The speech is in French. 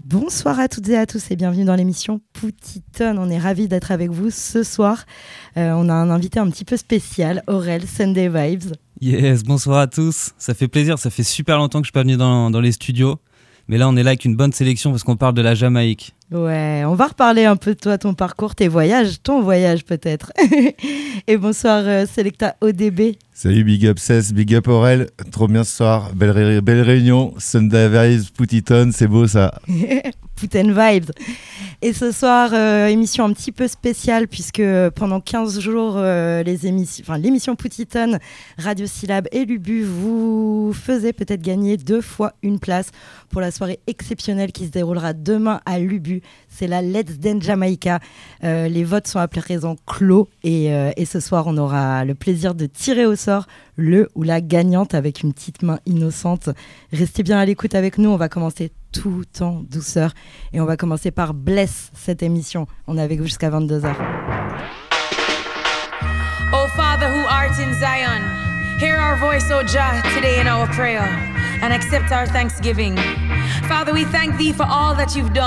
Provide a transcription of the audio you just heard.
Bonsoir à toutes et à tous et bienvenue dans l'émission Poutiton. On est ravis d'être avec vous ce soir. On a un invité un petit peu spécial, Aurel, Sunday Vibes. Yes, bonsoir à tous. Ça fait plaisir, ça fait super longtemps que je suis pas venu dans les studios. Mais là, on est là avec une bonne sélection parce qu'on parle de la Jamaïque. Ouais, on va reparler un peu de toi, ton parcours, tes voyages, ton voyage peut-être. Et bonsoir Selecta ODB. Salut, big up Cess, big up Aurel. Trop bien ce soir, belle réunion. Sunday Vibes, Poutiton, c'est beau ça. Poutin Vibes. Et ce soir, émission un petit peu spéciale puisque pendant 15 jours, l'émission Poutiton, Radio Syllab et Lubu vous faisait peut-être gagner 2 fois une place pour la soirée exceptionnelle qui se déroulera demain à Lubu. C'est la Let's Dance Jamaica. Les votes sont à présent clos et ce soir, on aura le plaisir de tirer au sort le ou la gagnante avec une petite main innocente. Restez bien à l'écoute avec nous, on va commencer tout en douceur et on va commencer par Bless cette émission. On est avec vous jusqu'à 22h. Oh Father who art in Zion, hear our voice, O Jah, today in our prayer and accept our thanksgiving. Father, we thank thee for all that you've done.